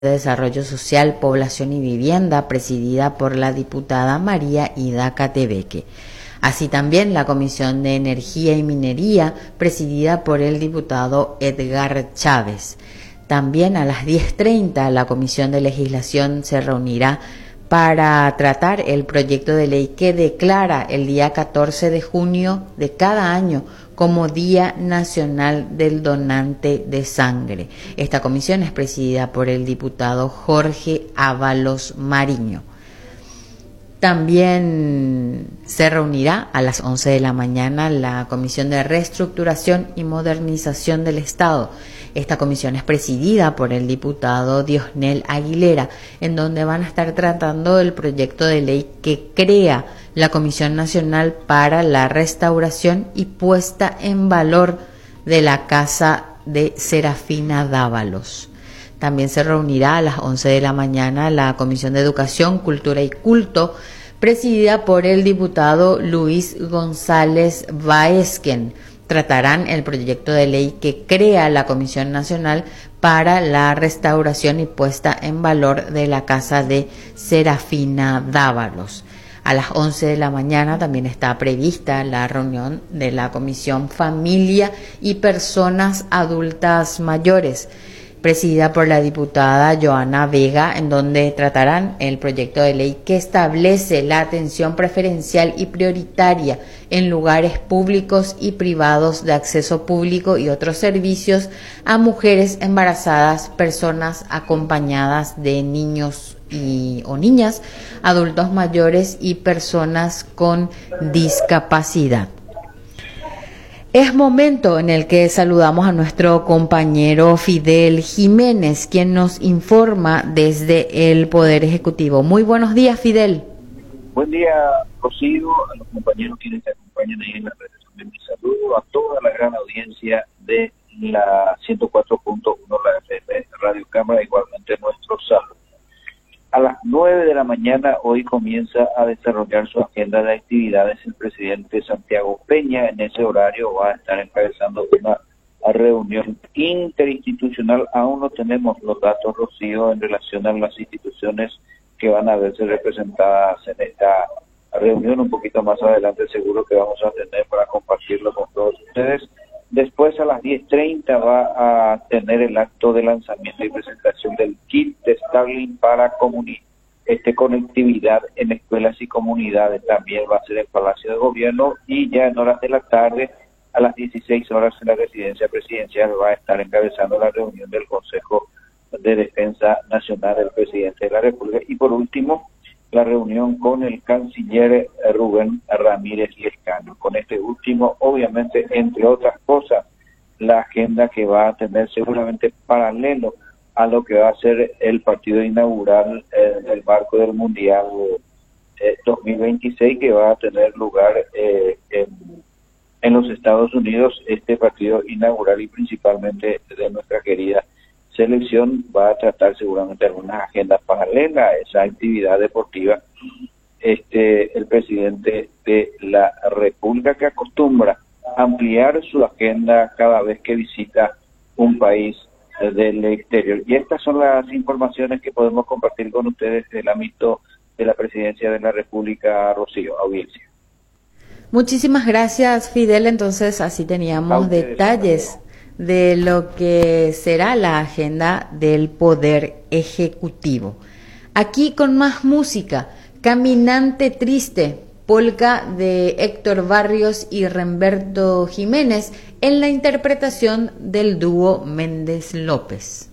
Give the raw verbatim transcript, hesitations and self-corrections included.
de Desarrollo Social, Población y Vivienda, presidida por la diputada María Ida Catebeque. Así también la Comisión de Energía y Minería, presidida por el diputado Edgar Chávez. También a las diez treinta la Comisión de Legislación se reunirá para tratar el proyecto de ley que declara el día catorce de junio de cada año como Día Nacional del Donante de Sangre. Esta comisión es presidida por el diputado Jorge Ábalos Mariño. También se reunirá a las once de la mañana la Comisión de Reestructuración y Modernización del Estado. Esta comisión es presidida por el diputado Diosnel Aguilera, en donde van a estar tratando el proyecto de ley que crea la Comisión Nacional para la Restauración y Puesta en Valor de la Casa de Serafina Dávalos. También se reunirá a las once de la mañana la Comisión de Educación, Cultura y Culto, presidida por el diputado Luis González Baezquen. Tratarán el proyecto de ley que crea la Comisión Nacional para la Restauración y Puesta en Valor de la Casa de Serafina Dávalos. A las once de la mañana también está prevista la reunión de la Comisión Familia y Personas Adultas Mayores, presidida por la diputada Joana Vega, en donde tratarán el proyecto de ley que establece la atención preferencial y prioritaria en lugares públicos y privados de acceso público y otros servicios a mujeres embarazadas, personas acompañadas de niños y, o niñas, adultos mayores y personas con discapacidad. Es momento en el que saludamos a nuestro compañero Fidel Jiménez, quien nos informa desde el Poder Ejecutivo. Muy buenos días, Fidel. Buen día, Rocío, a los compañeros quienes te acompañan ahí en la red. Mi saludo a toda la gran audiencia de la ciento cuatro punto uno, la F M Radio Cámara, igualmente nuestro saludo. A las nueve de la mañana hoy comienza a desarrollar su agenda de actividades el presidente Santiago Peña. En ese horario va a estar encabezando una reunión interinstitucional. Aún no tenemos los datos, Rocío, en relación a las instituciones que van a verse representadas en esta reunión. Un poquito más adelante seguro que vamos a tener para compartirlo con todos ustedes. Después a las diez treinta va a tener el acto de lanzamiento y presentación del kit de Starlink para comuni este, conectividad en escuelas y comunidades. También va a ser el Palacio de Gobierno, y ya en horas de la tarde, a las dieciséis horas, en la residencia presidencial va a estar encabezando la reunión del Consejo de Defensa Nacional del presidente de la República. Y por último, la reunión con el canciller Rubén Ramírez Lescano. Con este último, obviamente, entre otras cosas, la agenda que va a tener seguramente paralelo a lo que va a ser el partido inaugural eh, del marco del Mundial eh, dos mil veintiséis, que va a tener lugar eh, en, en los Estados Unidos. Este partido inaugural, y principalmente de nuestra querida selección, va a tratar seguramente algunas agendas paralelas a esa actividad deportiva. Este, el presidente de la República, que acostumbra ampliar su agenda cada vez que visita un país del exterior. Y estas son las informaciones que podemos compartir con ustedes del ámbito de la Presidencia de la República, Rocío, audiencia. Muchísimas gracias, Fidel. Entonces, así teníamos detalles de lo que será la agenda del Poder Ejecutivo. Aquí con más música, Caminante Triste, polka de Héctor Barrios y Remberto Jiménez, en la interpretación del dúo Méndez López.